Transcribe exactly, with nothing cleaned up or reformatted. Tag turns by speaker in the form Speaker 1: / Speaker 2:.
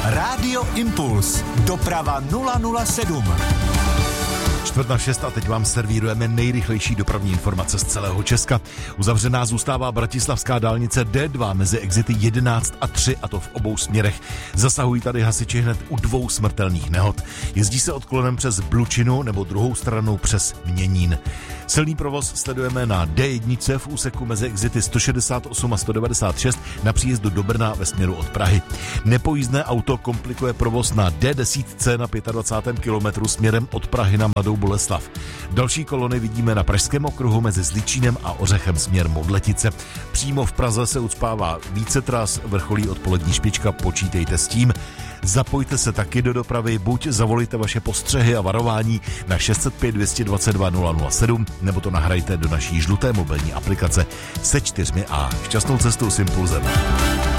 Speaker 1: Rádio Impuls. Doprava nula nula sedm.
Speaker 2: Čtvrt na šest a teď vám servírujeme nejrychlejší dopravní informace z celého Česka. Uzavřená zůstává bratislavská dálnice D dva mezi exity jedenáct a tři, a to v obou směrech. Zasahují tady hasiči hned u dvou smrtelných nehod. Jezdí se odklonem přes Blučinu nebo druhou stranou přes Měnín. Silný provoz sledujeme na D jedna v úseku mezi exity sto šedesát osm a sto devadesát šest na příjezdu do Brna ve směru od Prahy. Nepojízdné auto komplikuje provoz na D deset na dvacátém pátém kilometru směrem od Prahy na Mladou Boleslav. Další kolony vidíme na Pražském okruhu mezi Zličínem a Ořechem směr Modletice. Přímo v Praze se ucpává více tras, vrcholí odpolední špička, počítejte s tím. Zapojte se taky do dopravy, buď zavolejte vaše postřehy a varování na šest set pět, dvě stě dvacet dva, nula nula sedm, nebo to nahrajte do naší žluté mobilní aplikace se čtyřmi A. Šťastnou cestu s Impulzem.